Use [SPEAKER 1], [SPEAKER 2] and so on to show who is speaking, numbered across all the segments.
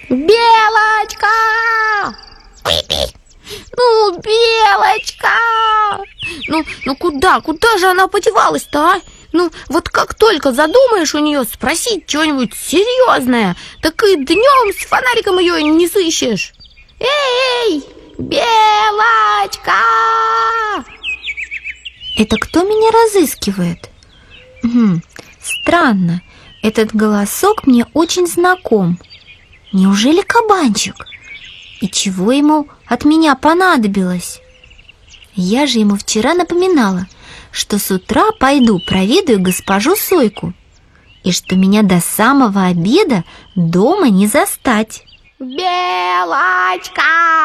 [SPEAKER 1] Белочка! Ну, Белочка! Ну куда же она подевалась-то, а? Ну, вот как только задумаешь у нее спросить что-нибудь серьезное, так и днем с фонариком ее не сыщешь. Эй, Белочка!
[SPEAKER 2] Это кто меня разыскивает? Странно, этот голосок мне очень знаком. Неужели кабанчик? И чего ему от меня понадобилось? Я же ему вчера напоминала, что с утра пойду проведаю госпожу Сойку, и что меня до самого обеда дома не застать.
[SPEAKER 1] Белочка!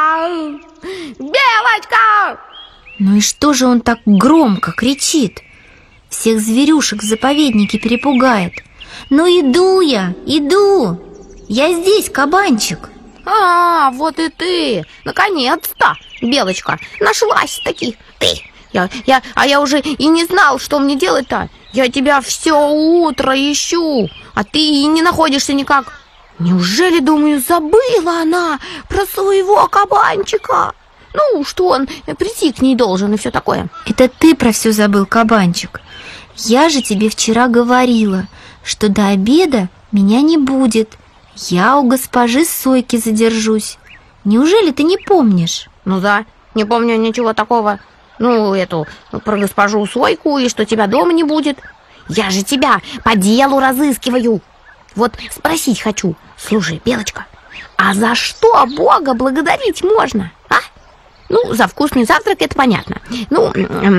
[SPEAKER 1] Белочка!
[SPEAKER 2] Ну и что же он так громко кричит? Всех зверюшек в заповеднике перепугает. Ну иду я, иду! Я здесь, кабанчик.
[SPEAKER 1] А, вот и ты! Наконец-то, Белочка, нашлась-таки ты! Я уже и не знал, что мне делать-то. Я тебя все утро ищу, а ты и не находишься никак. Неужели, думаю, забыла она про своего кабанчика? Ну, что он прийти к ней должен и все такое.
[SPEAKER 2] Это ты про все забыл, кабанчик. Я же тебе вчера говорила, что до обеда меня не будет. Я у госпожи Сойки задержусь. Неужели ты не помнишь?
[SPEAKER 1] Ну да, не помню ничего такого. Ну, про госпожу Сойку и что тебя дома не будет. Я же тебя по делу разыскиваю. Вот спросить хочу. Слушай, Белочка, а за что Бога благодарить можно, а? Ну, за вкусный завтрак это понятно. Ну,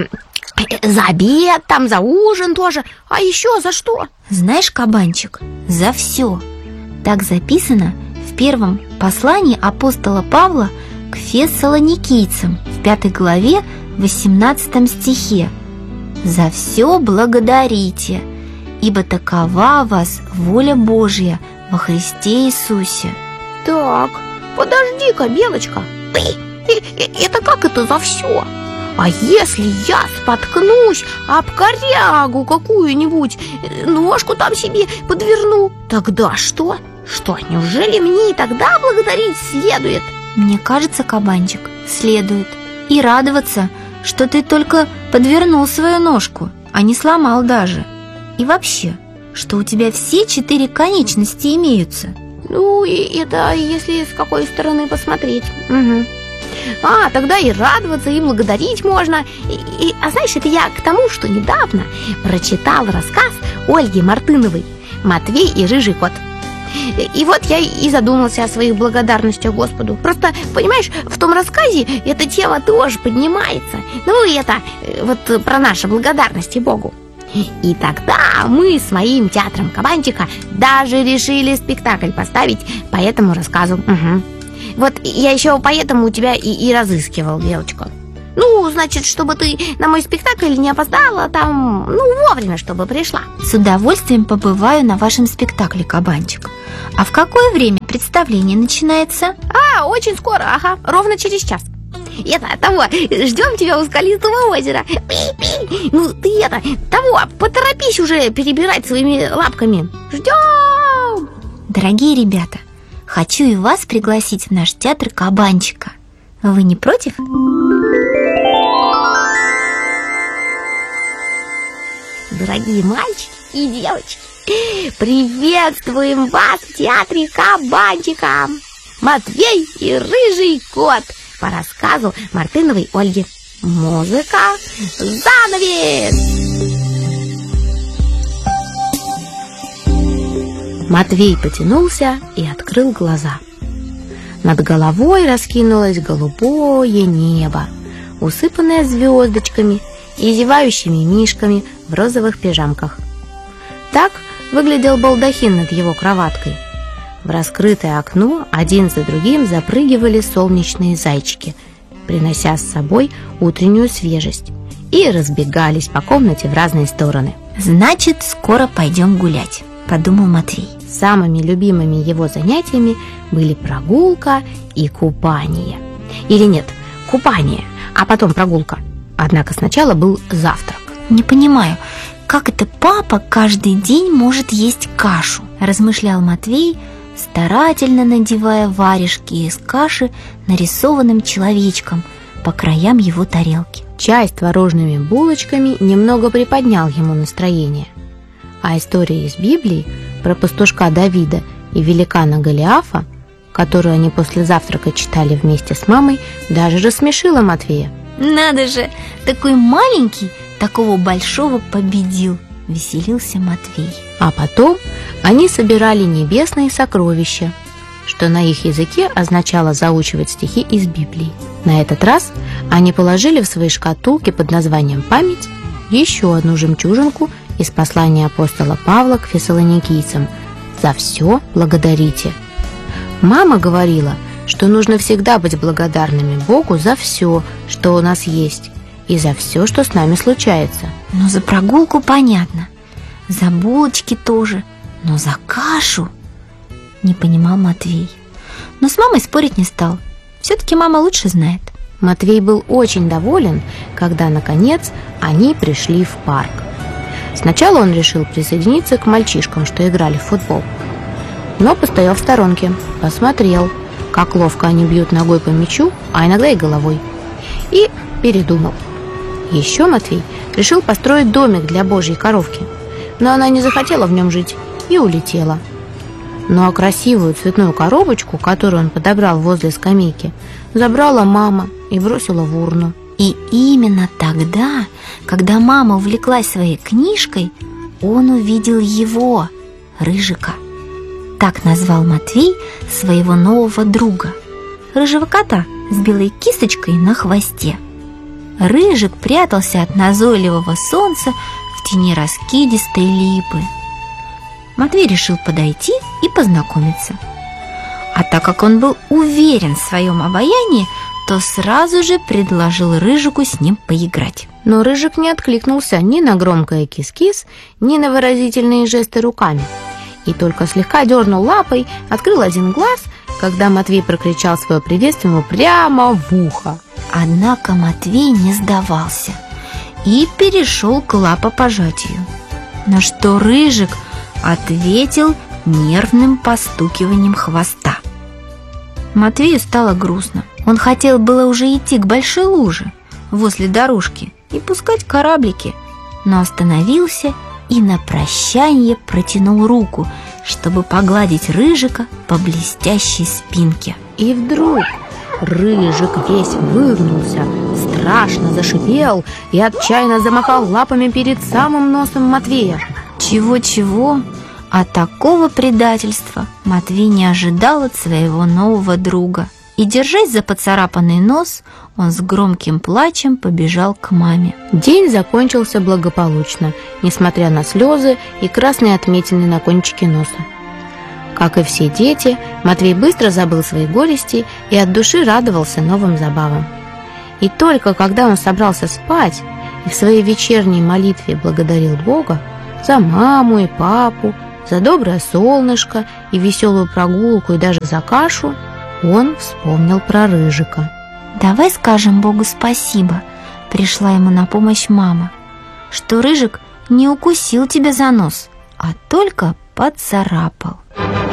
[SPEAKER 1] за обед, там, за ужин тоже. А еще за что?
[SPEAKER 2] Знаешь, кабанчик, за все. Так записано в первом послании апостола Павла к фессалоникийцам в 5 главе 18 стихе. «За все благодарите, ибо такова вас воля Божья во Христе Иисусе».
[SPEAKER 1] Так, подожди-ка, Белочка, это как это за все? А если я споткнусь об корягу какую-нибудь, ножку там себе подверну, тогда что? Что, неужели мне и тогда благодарить следует?
[SPEAKER 2] Мне кажется, кабанчик, следует. И радоваться, что ты только подвернул свою ножку, а не сломал даже. И вообще, что у тебя все 4 конечности имеются.
[SPEAKER 1] Ну, и это если с какой стороны посмотреть. Угу. А, тогда и радоваться, и благодарить можно. А знаешь, это я к тому, что недавно прочитал рассказ Ольги Мартыновой «Матвей и рыжий кот». И вот я и задумался о своих благодарностях Господу. Просто, понимаешь, в том рассказе эта тема тоже поднимается. Ну, и это вот про наши благодарности Богу. И тогда мы с моим театром кабанчика даже решили спектакль поставить по этому рассказу. Угу. Вот я еще поэтому тебя и разыскивал, Белочка. Ну, значит, чтобы ты на мой спектакль не опоздала, там, вовремя, чтобы пришла.
[SPEAKER 2] С удовольствием побываю на вашем спектакле, кабанчик. А в какое время представление начинается?
[SPEAKER 1] А, очень скоро, ага, ровно через час. Ждем тебя у скалистого озера. Ну, ты поторопись уже перебирать своими лапками. Ждем!
[SPEAKER 2] Дорогие ребята, хочу и вас пригласить в наш театр кабанчика. Вы не против?
[SPEAKER 1] Дорогие мальчики и девочки, приветствуем вас в театре кабанчика. Матвей и рыжий кот по рассказу Мартыновой Ольги. Музыка, занавес! Матвей потянулся и открыл глаза. Над головой раскинулось голубое небо, усыпанное звездочками и зевающими мишками в розовых пижамках. Так выглядел балдахин над его кроваткой. В раскрытое окно один за другим запрыгивали солнечные зайчики, принося с собой утреннюю свежесть, и разбегались по комнате в разные стороны.
[SPEAKER 2] «Значит, скоро пойдем гулять», — подумал Матвей.
[SPEAKER 1] Самыми любимыми его занятиями были прогулка и купание. Или нет, купание, а потом прогулка. Однако сначала был завтрак.
[SPEAKER 2] «Не понимаю, как это папа каждый день может есть кашу?» — размышлял Матвей, старательно надевая варежки из каши нарисованным человечком по краям его тарелки.
[SPEAKER 1] Чай с творожными булочками немного приподнял ему настроение. А история из Библии про пастушка Давида и великана Голиафа, которую они после завтрака читали вместе с мамой, даже рассмешила Матвея.
[SPEAKER 2] «Надо же, такой маленький такого большого победил!» — веселился Матвей.
[SPEAKER 1] А потом они собирали небесные сокровища, что на их языке означало заучивать стихи из Библии. На этот раз они положили в свои шкатулки под названием «Память» еще одну жемчужинку из послания апостола Павла к фессалоникийцам: «За все благодарите». Мама говорила, что нужно всегда быть благодарными Богу за все, что у нас есть, и за все, что с нами случается.
[SPEAKER 2] Но за прогулку понятно, за булочки тоже, но за кашу не понимал Матвей. Но с мамой спорить не стал. Все-таки мама лучше знает.
[SPEAKER 1] Матвей был очень доволен, когда, наконец, они пришли в парк. Сначала он решил присоединиться к мальчишкам, что играли в футбол. Но постоял в сторонке, посмотрел, как ловко они бьют ногой по мячу, а иногда и головой. И передумал. Еще Матвей решил построить домик для Божьей коровки, но она не захотела в нем жить и улетела. Ну а красивую цветную коробочку, которую он подобрал возле скамейки, забрала мама и бросила в урну.
[SPEAKER 2] И именно тогда, когда мама увлеклась своей книжкой, он увидел его, Рыжика. Так назвал Матвей своего нового друга, рыжего кота с белой кисточкой на хвосте. Рыжик прятался от назойливого солнца в тени раскидистой липы. Матвей решил подойти и познакомиться. А так как он был уверен в своем обаянии, то сразу же предложил Рыжику с ним поиграть.
[SPEAKER 1] Но Рыжик не откликнулся ни на громкое кис-кис, ни на выразительные жесты руками. И только слегка дернул лапой, открыл один глаз, когда Матвей прокричал свое приветствие ему прямо в ухо.
[SPEAKER 2] Однако Матвей не сдавался и перешел к лапопожатию, на что Рыжик ответил нервным постукиванием хвоста. Матвею стало грустно. Он хотел было уже идти к большой луже возле дорожки и пускать кораблики, но остановился и на прощанье протянул руку, чтобы погладить Рыжика по блестящей спинке.
[SPEAKER 1] И вдруг Рыжик весь выгнулся, страшно зашипел и отчаянно замахал лапами перед самым носом Матвея.
[SPEAKER 2] Чего-чего, а такого предательства Матвей не ожидал от своего нового друга. И, держась за поцарапанный нос, он с громким плачем побежал к маме.
[SPEAKER 1] День закончился благополучно, несмотря на слезы и красные отметины на кончике носа. Как и все дети, Матвей быстро забыл свои горести и от души радовался новым забавам. И только когда он собрался спать и в своей вечерней молитве благодарил Бога за маму и папу, за доброе солнышко и веселую прогулку и даже за кашу, он вспомнил про Рыжика.
[SPEAKER 2] «Давай скажем Богу спасибо», — пришла ему на помощь мама, «что Рыжик не укусил тебя за нос, а только поцарапал».